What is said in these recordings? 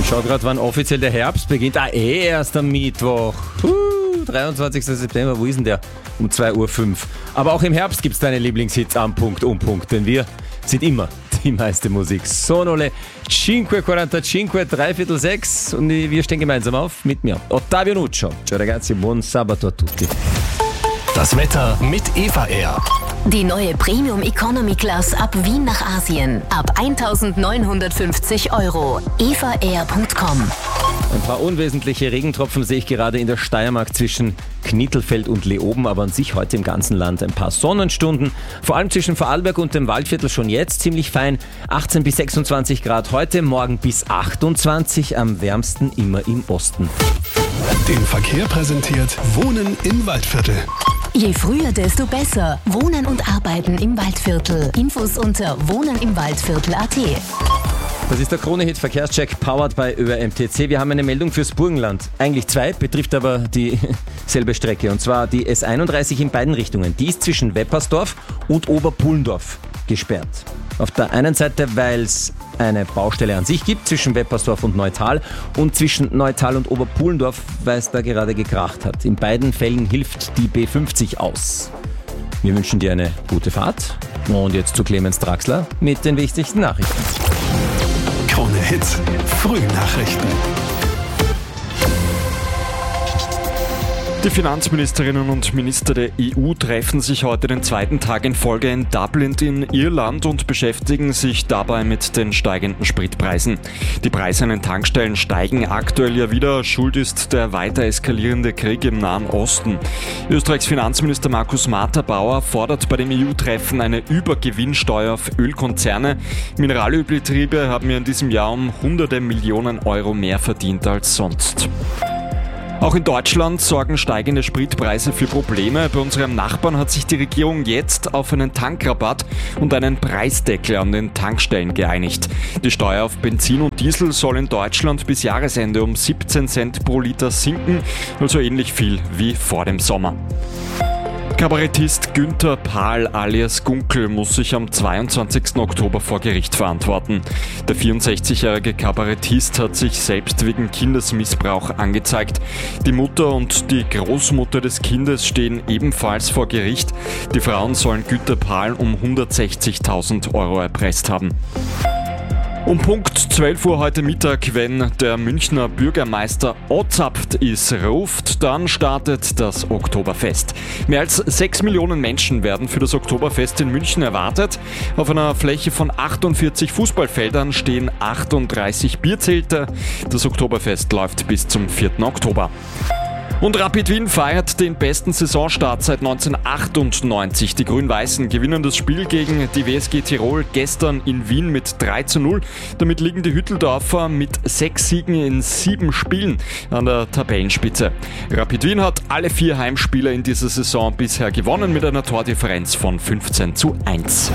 Ich schau gerade, wann offiziell der Herbst beginnt. Erst am Mittwoch. 23. September, wo ist denn der? Um 2.05 Uhr. Aber auch im Herbst gibt's deine Lieblingshits am Punkt, denn wir sind immer die meiste Musik. Sonole 5:45, 5:45 und wir stehen gemeinsam auf mit mir. Ottavio Nuccio. Ciao ragazzi, buon sabato a tutti. Das Wetter mit Eva Air. Die neue Premium Economy Class ab Wien nach Asien. Ab 1.950 €. evaair.com. Ein paar unwesentliche Regentropfen sehe ich gerade in der Steiermark zwischen Knittelfeld und Leoben, aber an sich heute im ganzen Land ein paar Sonnenstunden. Vor allem zwischen Vorarlberg und dem Waldviertel schon jetzt ziemlich fein. 18 bis 26 Grad heute, morgen bis 28, am wärmsten immer im Osten. Den Verkehr präsentiert Wohnen im Waldviertel. Je früher, desto besser. Wohnen und Arbeiten im Waldviertel. Infos unter wohnenimwaldviertel.at. Das ist der Krone-Hit Verkehrscheck, powered by ÖRMTC. Wir haben eine Meldung fürs Burgenland. Eigentlich zwei, betrifft aber dieselbe Strecke. Und zwar die S31 in beiden Richtungen. Die ist zwischen Weppersdorf und Oberpullendorf gesperrt. Auf der einen Seite, weil es eine Baustelle an sich gibt, zwischen Weppersdorf und Neutal, und zwischen Neutal und Oberpullendorf, weil es da gerade gekracht hat. In beiden Fällen hilft die B50 aus. Wir wünschen dir eine gute Fahrt. Und jetzt zu Clemens Draxler mit den wichtigsten Nachrichten. Krone Hits, Frühnachrichten. Die Finanzministerinnen und Minister der EU treffen sich heute den zweiten Tag in Folge in Dublin in Irland und beschäftigen sich dabei mit den steigenden Spritpreisen. Die Preise an den Tankstellen steigen aktuell ja wieder. Schuld ist der weiter eskalierende Krieg im Nahen Osten. Österreichs Finanzminister Markus Matterbauer fordert bei dem EU-Treffen eine Übergewinnsteuer auf Ölkonzerne. Mineralölbetriebe haben ja in diesem Jahr um hunderte Millionen Euro mehr verdient als sonst. Auch in Deutschland sorgen steigende Spritpreise für Probleme. Bei unserem Nachbarn hat sich die Regierung jetzt auf einen Tankrabatt und einen Preisdeckel an den Tankstellen geeinigt. Die Steuer auf Benzin und Diesel soll in Deutschland bis Jahresende um 17 Cent pro Liter sinken, also ähnlich viel wie vor dem Sommer. Kabarettist Günther Pahl alias Gunkel muss sich am 22. Oktober vor Gericht verantworten. Der 64-jährige Kabarettist hat sich selbst wegen Kindesmissbrauch angezeigt. Die Mutter und die Großmutter des Kindes stehen ebenfalls vor Gericht. Die Frauen sollen Günther Pahl um 160.000 € erpresst haben. Um Punkt 12 Uhr heute Mittag, wenn der Münchner Bürgermeister Ozapft ist, ruft, dann startet das Oktoberfest. Mehr als 6 Millionen Menschen werden für das Oktoberfest in München erwartet. Auf einer Fläche von 48 Fußballfeldern stehen 38 Bierzelte. Das Oktoberfest läuft bis zum 4. Oktober. Und Rapid Wien feiert den besten Saisonstart seit 1998. Die Grün-Weißen gewinnen das Spiel gegen die WSG Tirol gestern in Wien mit 3:0. Damit liegen die Hütteldorfer mit 6 Siegen in 7 Spielen an der Tabellenspitze. Rapid Wien hat alle 4 Heimspiele in dieser Saison bisher gewonnen mit einer Tordifferenz von 15:1.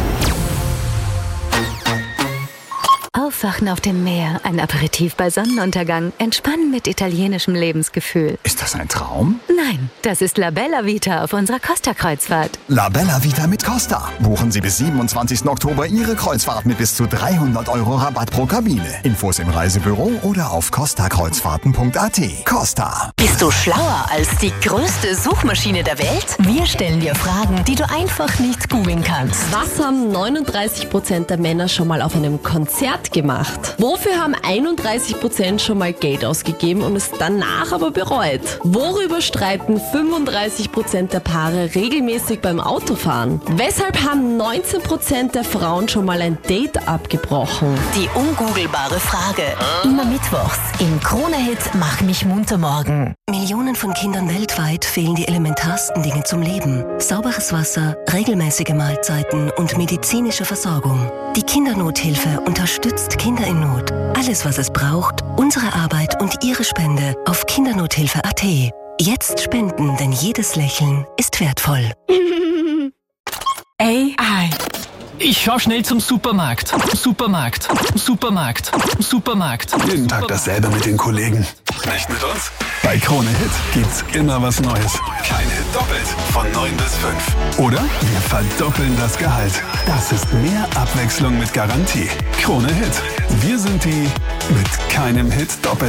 Aufwachen auf dem Meer, ein Aperitif bei Sonnenuntergang, entspannen mit italienischem Lebensgefühl. Ist das ein Traum? Nein, das ist La Bella Vita auf unserer Costa-Kreuzfahrt. La Bella Vita mit Costa. Buchen Sie bis 27. Oktober Ihre Kreuzfahrt mit bis zu 300 € Rabatt pro Kabine. Infos im Reisebüro oder auf costakreuzfahrten.at. Costa. Bist du schlauer als die größte Suchmaschine der Welt? Wir stellen dir Fragen, die du einfach nicht googeln kannst. Was haben 39% der Männer schon mal auf einem Konzert gemacht? Wofür haben 31% schon mal Geld ausgegeben und es danach aber bereut? Worüber streiten 35% der Paare regelmäßig beim Autofahren? Weshalb haben 19% der Frauen schon mal ein Date abgebrochen? Die ungoogelbare Frage. Immer mittwochs im Krone-Hit Mach mich munter morgen. Millionen von Kindern weltweit fehlen die elementarsten Dinge zum Leben. Sauberes Wasser, regelmäßige Mahlzeiten und medizinische Versorgung. Die Kindernothilfe unterstützt Kinder in Not. Alles, was es braucht, unsere Arbeit und Ihre Spende auf kindernothilfe.at. Jetzt spenden, denn jedes Lächeln ist wertvoll. AI. Ich schau schnell zum Supermarkt. Supermarkt. Jeden Tag dasselbe mit den Kollegen. Nicht mit uns? Bei Krone Hit gibt's immer was Neues. Kein Hit doppelt von 9 bis 5. Oder wir verdoppeln das Gehalt. Das ist mehr Abwechslung mit Garantie. Krone Hit. Wir sind die mit keinem Hit doppelt.